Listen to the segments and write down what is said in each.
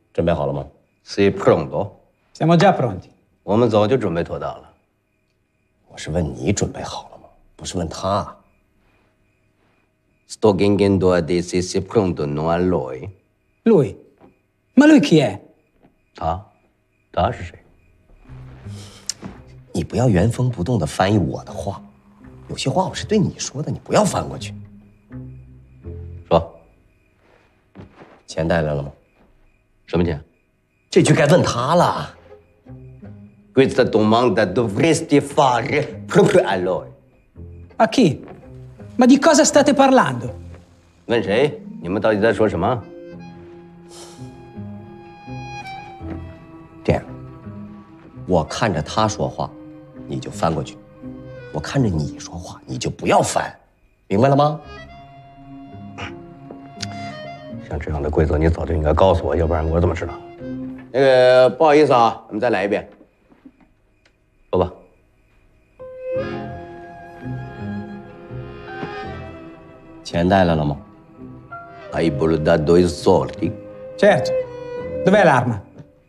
准备好了吗 Sei pronto？ Siamo già pronti。 我们早就准备妥当了。 我是问你准备好了吗？不是问他。 Sto chiedendo a te se sei pronto, non a lui。 Lui？ Ma lui chi è？ 他是谁？ 你不要原封不动的翻译我的话，有些话我是对你说的，你不要翻过去。 说， 钱带来了吗？ 什么钱？ 这句该问他了。 Questa domanda dovresti fare proprio a lui。 A chi？ Ma di cosa state parlando？ 问谁？你们到底在说什么？ 这样，我看着他说话，你就翻过去；我看着你说话，你就不要翻，明白了吗？ 像这样的规则，你早就应该告诉我，要不然我怎么知道？那个，不好意思啊，我们再来一遍。说吧。 钱带来了吗 Hai dato i soldi? Certo. Dov'è l'arma?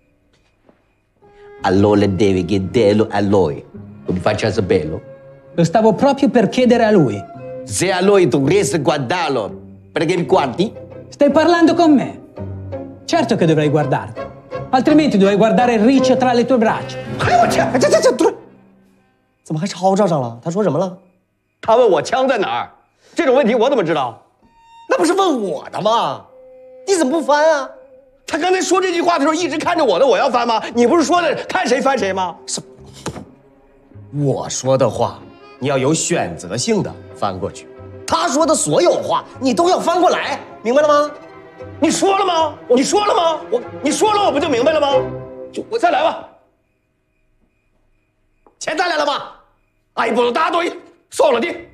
Allora devi chiederlo a lui. Come faccio a saperlo? Lo stavo proprio per chiedere a lui. Se a lui dovresti guardarlo, perché mi guardi? Stai parlando con me? Certo che dovrei guardarti. Altrimenti dovrei guardare il riccio tra le tue braccia. 哎呦我去！怎么还吵吵上了？他说什么了？ 他问我枪在哪儿，这种问题我怎么知道？ 那不是问我的吗？你怎么不翻啊？ 他刚才说这句话的时候一直看着我的，我要翻吗？你不是说的看谁翻谁吗？ 我说的话，你要有选择性的翻过去；他说的所有话，你都要翻过来，明白了吗？ 你说了吗？你说了吗？你说了，我不就明白了吗？我再来吧。 钱带来了吗？ Hai dato i soldi?